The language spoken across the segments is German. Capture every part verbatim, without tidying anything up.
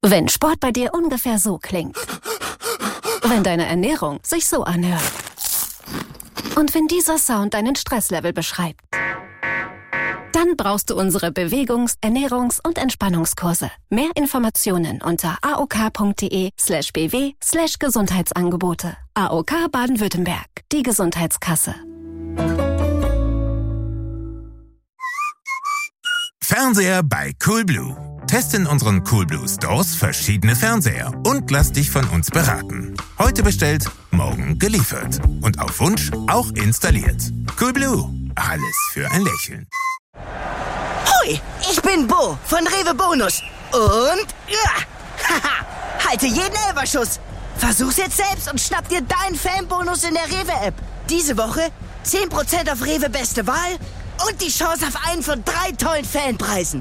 Wenn Sport bei dir ungefähr so klingt. Wenn deine Ernährung sich so anhört. Und wenn dieser Sound deinen Stresslevel beschreibt. Dann brauchst du unsere Bewegungs-, Ernährungs- und Entspannungskurse. Mehr Informationen unter aok.de slash bw slash Gesundheitsangebote. A O K Baden-Württemberg, die Gesundheitskasse. Fernseher bei Coolblue. Teste in unseren Coolblue Stores verschiedene Fernseher und lass dich von uns beraten. Heute bestellt, morgen geliefert. Und auf Wunsch auch installiert. Coolblue. Alles für ein Lächeln. Hoi, ich bin Bo von Rewe Bonus. Und ja, haha, halte jeden Elferschuss. Versuch's jetzt selbst und schnapp dir deinen Fanbonus in der Rewe-App. Diese Woche zehn Prozent auf Rewe Beste Wahl und die Chance auf einen von drei tollen Fanpreisen.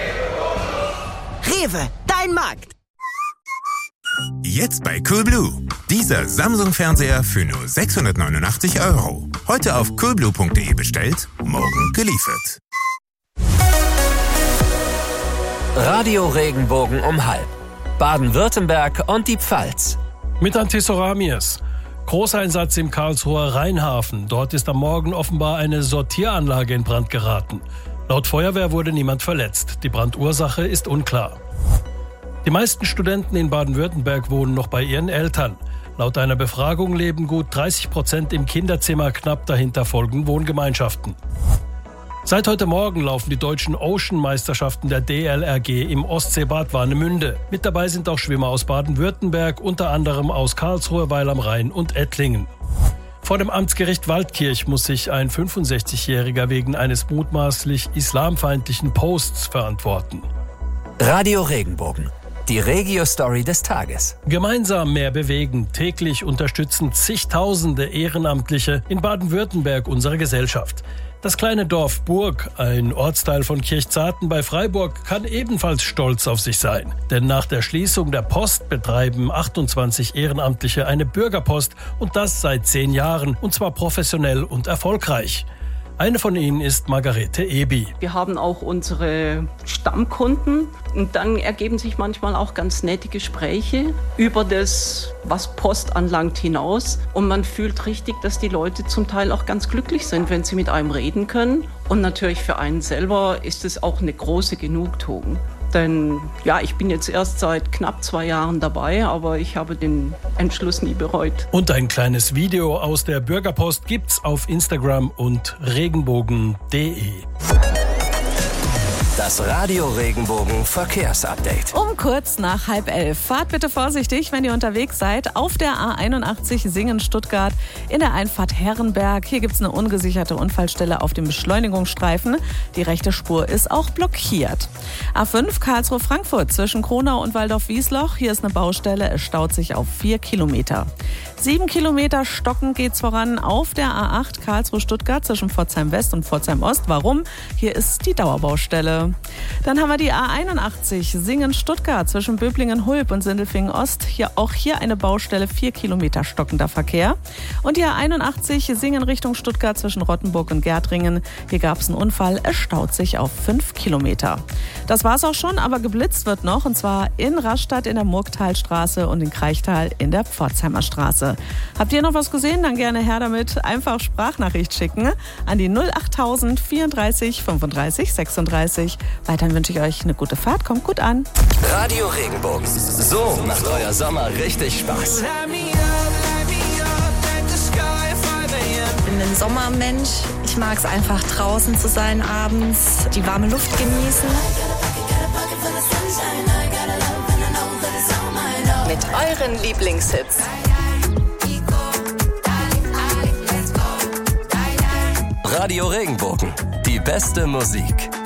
Rewe, dein Markt. Jetzt bei Coolblue. Dieser Samsung-Fernseher für nur sechshundertneunundachtzig Euro. Heute auf coolblue punkt de bestellt, morgen geliefert. Radio Regenbogen um halb. Baden-Württemberg und die Pfalz. Mit Antisoramies. Großeinsatz im Karlsruher Rheinhafen. Dort ist am Morgen offenbar eine Sortieranlage in Brand geraten. Laut Feuerwehr wurde niemand verletzt. Die Brandursache ist unklar. Die meisten Studenten in Baden-Württemberg wohnen noch bei ihren Eltern. Laut einer Befragung leben gut dreißig Prozent im Kinderzimmer, knapp dahinter folgen Wohngemeinschaften. Seit heute Morgen laufen die deutschen Ocean-Meisterschaften der D L R G im Ostseebad Warnemünde. Mit dabei sind auch Schwimmer aus Baden-Württemberg, unter anderem aus Karlsruhe, Weil am Rhein und Ettlingen. Vor dem Amtsgericht Waldkirch muss sich ein fünfundsechzigjähriger wegen eines mutmaßlich islamfeindlichen Posts verantworten. Radio Regenbogen. Die Regio-Story des Tages. Gemeinsam mehr bewegen. Täglich unterstützen zigtausende Ehrenamtliche in Baden-Württemberg unsere Gesellschaft. Das kleine Dorf Burg, ein Ortsteil von Kirchzarten bei Freiburg, kann ebenfalls stolz auf sich sein. Denn nach der Schließung der Post betreiben achtundzwanzig Ehrenamtliche eine Bürgerpost und das seit zehn Jahren und zwar professionell und erfolgreich. Eine von ihnen ist Margarete Ebi. Wir haben auch unsere Stammkunden und dann ergeben sich manchmal auch ganz nette Gespräche über das, was Post anlangt, hinaus. Und man fühlt richtig, dass die Leute zum Teil auch ganz glücklich sind, wenn sie mit einem reden können. Und natürlich für einen selber ist es auch eine große Genugtuung. Denn ja, ich bin jetzt erst seit knapp zwei Jahren dabei, aber ich habe den Entschluss nie bereut. Und ein kleines Video aus der Bürgerpost gibt's auf Instagram und regenbogen punkt de. Das Radio Regenbogen Verkehrsupdate. Um kurz nach halb elf. Fahrt bitte vorsichtig, wenn ihr unterwegs seid. Auf der A einundachtzig Singen-Stuttgart in der Einfahrt Herrenberg. Hier gibt es eine ungesicherte Unfallstelle auf dem Beschleunigungsstreifen. Die rechte Spur ist auch blockiert. A fünf Karlsruhe-Frankfurt zwischen Kronau und Waldorf-Wiesloch. Hier ist eine Baustelle. Es staut sich auf vier Kilometer. Sieben Kilometer stockend geht's voran auf der A acht Karlsruhe-Stuttgart zwischen Pforzheim-West und Pforzheim-Ost. Warum? Hier ist die Dauerbaustelle. Dann haben wir die A einundachtzig Singen-Stuttgart zwischen Böblingen-Hulb und Sindelfingen-Ost. Hier auch hier eine Baustelle, vier Kilometer stockender Verkehr. Und die A einundachtzig Singen Richtung Stuttgart zwischen Rottenburg und Gärtringen. Hier gab es einen Unfall, es staut sich auf fünf Kilometer. Das war's auch schon, aber geblitzt wird noch und zwar in Rastatt in der Murgtalstraße und in Kraichtal in der Pforzheimer Straße. Habt ihr noch was gesehen? Dann gerne her damit. Einfach Sprachnachricht schicken an die null achttausend vierunddreißig fünfunddreißig sechsunddreißig. Weiterhin wünsche ich euch eine gute Fahrt. Kommt gut an. Radio Regenbogen. So macht euer Sommer richtig Spaß. Ich bin ein Sommermensch. Ich mag es einfach draußen zu sein abends, die warme Luft genießen. Mit euren Lieblingshits. Radio Regenbogen. Die beste Musik.